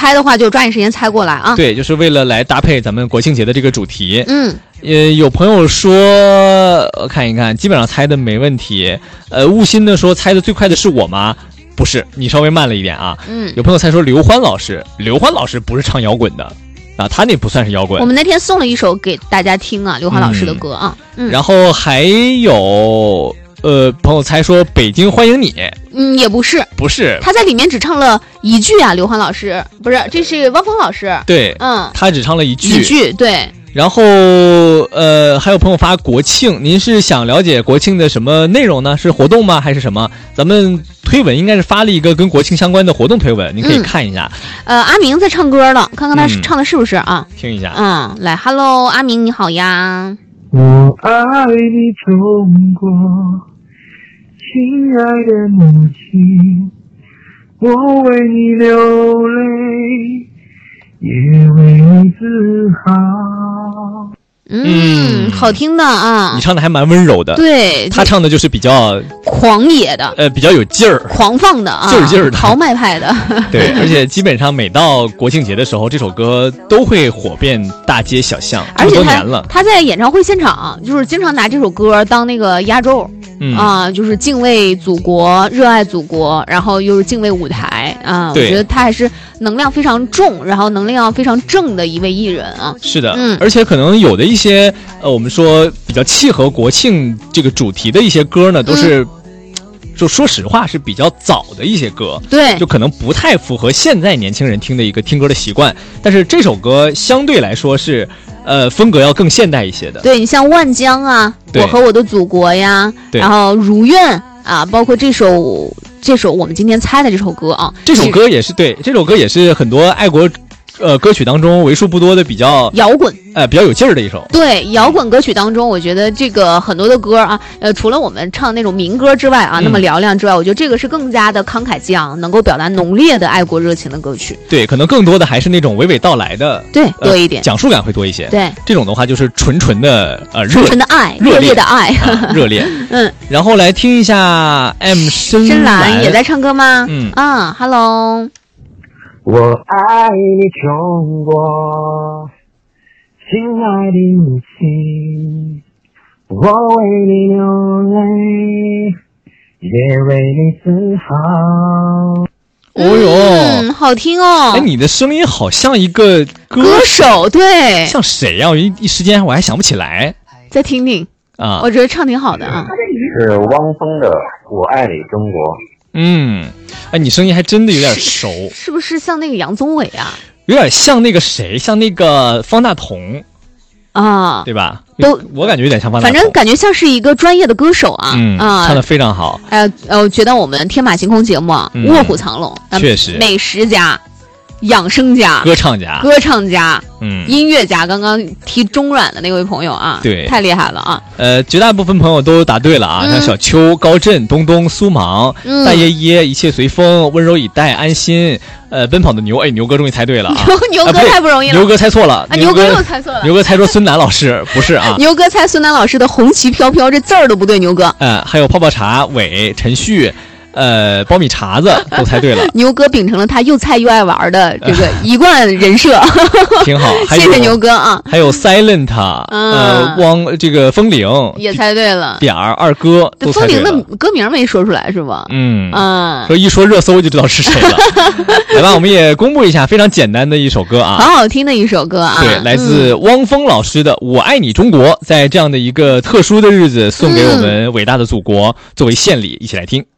猜的话就抓紧时间猜过来啊。 对，就是为了来搭配咱们国庆节的这个主题。 有朋友说，我看一看，基本上猜的没问题。悟心的说猜的最快的是我吗？不是，你稍微慢了一点啊。有朋友猜说刘欢老师不是唱摇滚的啊，他那不算是摇滚。 我们那天送了一首给大家听啊，刘欢老师的歌啊。 然后还有朋友猜说北京欢迎你， 也不是，他在里面只唱了一句啊。刘欢老师不是，这是汪峰老师。 对，他只唱了一句， 对。 然后还有朋友发国庆，您是想了解国庆的什么内容呢？是活动吗？还是什么？咱们推文应该是发了一个跟国庆相关的活动推文，您可以看一下。 阿明在唱歌了，看看他唱的是不是啊？ 听一下。 来 ，Hello， 阿明你好呀。 我爱你中国，亲爱的母亲，我为你流泪，也为你自豪。 好听的啊！ 你唱的还蛮温柔的。 对， 他唱的就是比较狂野的， 比较有劲儿、 狂放的啊， 劲儿的豪迈派的。 对，而且基本上每到国庆节的时候，这首歌都会火遍大街小巷。 而且多年了， 他在演唱会现场就是经常拿这首歌当那个压轴。就是敬畏祖国，热爱祖国，然后又是敬畏舞台啊。我觉得他还是能量非常重，然后能量非常正的一位艺人啊。 是的，而且可能有的一些我们说比较契合国庆这个主题的一些歌呢，都是就说实话是比较早的一些歌， 对， 就可能不太符合现在年轻人听的一个听歌的习惯。但是这首歌相对来说是风格要更现代一些的。 对，你像万江啊，我和我的祖国呀，然后如愿啊，包括这首我们今天猜的这首歌啊， 这首歌也是对，这首歌也是很多爱国歌曲当中为数不多的比较摇滚， 比较有劲儿的一首。 对，摇滚歌曲当中，我觉得这个很多的歌啊，除了我们唱那种民歌之外啊，那么嘹亮之外，我觉得这个是更加的慷慨激昂，能够表达浓烈的爱国热情的歌曲。 对，可能更多的还是那种娓娓道来的， 对，多一点， 讲述感会多一些。 对， 这种的话就是纯的纯纯的爱，热烈的爱， 热烈。然后来听一下 M 深蓝也在唱歌吗？Hello。 我爱你中国，亲爱的母亲，我为你流泪，也为你自豪。 好听哦！ 你的声音好像一个歌手，对， 像谁呀？一时间我还想不起来。 再听听啊，我觉得唱挺好的啊。 是汪峰的《我爱你中国》。 你声音还真的有点熟， 是不是像那个杨宗纬啊？ 有点像那个谁，像那个方大同啊，对吧？我感觉有点像方大同， 反正感觉像是一个专业的歌手啊。 唱得非常好。 我觉得我们天马行空节目啊，卧虎藏龙， 确实， 美食家、养生家、 歌唱家、 音乐家，刚刚提中软的那位朋友啊， 对， 太厉害了啊！ 绝大部分朋友都答对了啊，像小秋、高震、东东、苏芒、大爷爷、一切随风、温柔以待、安心，奔跑的牛，牛哥终于猜对了啊！ 牛哥太不容易了， 牛哥猜错了， 牛哥又猜错了， 牛哥猜说孙楠老师不是啊， 牛哥猜孙楠老师的红旗飘飘，这字儿都不对，牛哥。 还有泡泡茶、伟、陈旭。苞米碴子都猜对了。 牛哥秉承了他又菜又爱玩的这个一贯人设， 挺好。 谢谢牛哥啊！ 还有 Silent，这个风铃也猜对了， 点儿二哥都猜对了。 风铃的歌名没说出来是吧？ 说一说热搜就知道是谁了。来吧，我们也公布一下非常简单的一首歌啊， 很好听的一首歌啊。 对，来自汪峰老师的《我爱你中国》，在这样的一个特殊的日子，送给我们伟大的祖国，作为献礼，一起来听。